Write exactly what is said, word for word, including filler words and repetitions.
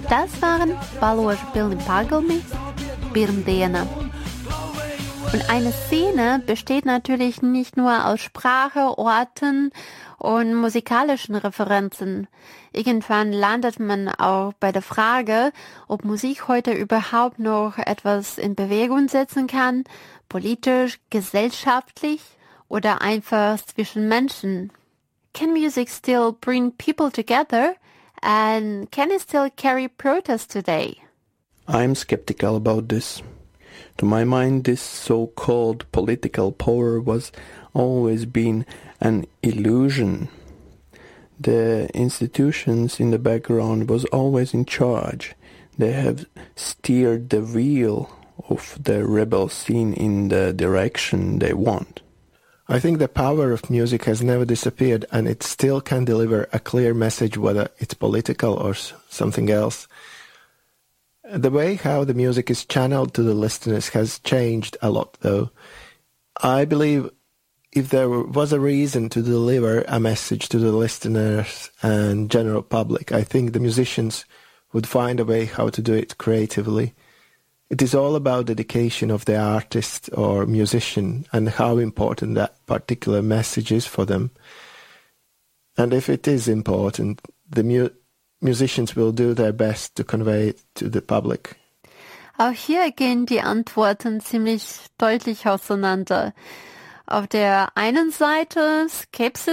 Das waren Balloži pilni pagalmi, Pirmdiena. Und eine Szene besteht natürlich nicht nur aus Sprache, Orten und musikalischen Referenzen. Irgendwann landet man auch bei der Frage, ob Musik heute überhaupt noch etwas in Bewegung setzen kann, politisch, gesellschaftlich oder einfach zwischen Menschen. Can music still bring people together? And can it still carry protest today? I'm skeptical about this. To my mind, this so-called political power was always been an illusion. The institutions in the background was always in charge. They have steered the wheel of the rebel scene in the direction they want. I think the power of music has never disappeared, and it still can deliver a clear message, whether it's political or something else. The way how the music is channeled to the listeners has changed a lot, though. I believe if there was a reason to deliver a message to the listeners and general public, I think the musicians would find a way how to do it creatively. It is all about dedication of the artist or musician and how important that particular message is for them. And if it is important, the mu- musicians will do their best to convey it to the public. Auch hier gehen die Antworten ziemlich deutlich auseinander. Auf der einen Seite Skepsis